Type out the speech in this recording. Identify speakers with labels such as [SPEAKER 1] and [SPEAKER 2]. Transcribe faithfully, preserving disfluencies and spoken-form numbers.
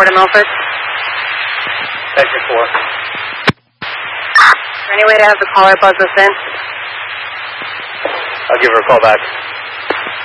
[SPEAKER 1] four to Milford.
[SPEAKER 2] Section four.
[SPEAKER 1] Is there any way to have the caller buzz us in?
[SPEAKER 2] I'll give her a call back.